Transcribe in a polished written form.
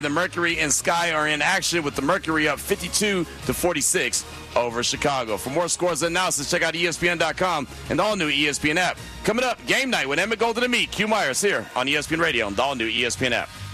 The Mercury and Sky are in action with the Mercury up 52-46 over Chicago. For more scores and analysis, check out ESPN.com and the all-new ESPN app. Coming up, game night with Emmett Golden and me, Q Myers, here on ESPN Radio and the all-new ESPN app.